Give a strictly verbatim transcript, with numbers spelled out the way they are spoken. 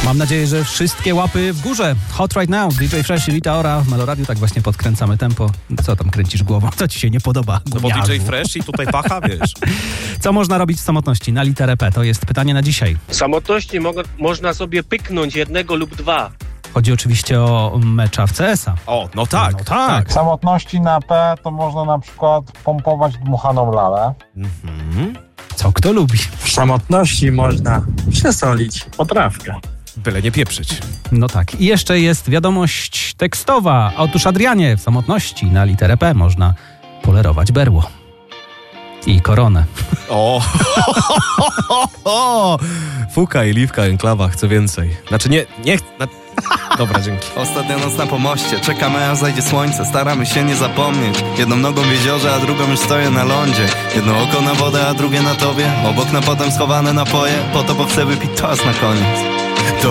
Mam nadzieję, że wszystkie łapy w górze. Hot Right Now, D J Fresh i Rita Ora w Meloradiu. Tak właśnie podkręcamy tempo. Co tam kręcisz głową? Co ci się nie podoba? No bo D J Fresh i tutaj pacha, wiesz. Co można robić w samotności na literę P? To jest pytanie na dzisiaj. W samotności mo- można sobie pyknąć jednego lub dwa. Chodzi oczywiście o mecza w C S a. O, no tak. No tak. W samotności na P to można na przykład pompować dmuchaną lalę. Mhm. Co kto lubi? W samotności można przesolić potrawkę. Byle nie pieprzyć. No tak. I jeszcze jest wiadomość tekstowa. Otóż Adrianie, w samotności na literę P można polerować berło. I koronę. O, Fuka i Liwka, enklawa, chcę więcej. Znaczy nie, nie chcę. Na... Dobra, dzięki. Ostatnia noc na pomoście, czekamy aż zajdzie słońce, staramy się nie zapomnieć. Jedną nogą w jeziorze, a drugą już stoję na lądzie. Jedno oko na wodę, a drugie na tobie. Obok na potem schowane napoje, po to bo chcę wypić czas na koniec. To